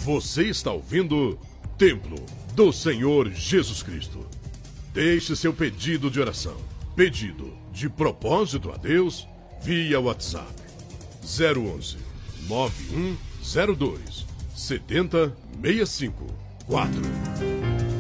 Você está ouvindo Templo do Senhor Jesus Cristo. Deixe seu pedido de oração, pedido de propósito a Deus, via WhatsApp 011 9102 7065 4.